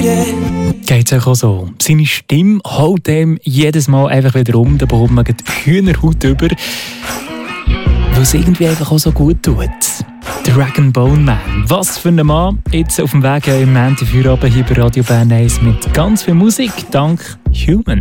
Geht's auch so. Seine Stimme haut ihm jedes Mal einfach wieder um, da bekommt man Hühnerhaut über, weil es irgendwie einfach auch so gut tut. Dragon Bone Man. Was für ein Mann. Jetzt auf dem Weg im Montagfeierabend hier bei Radio Bern 1 mit ganz viel Musik, dank Human.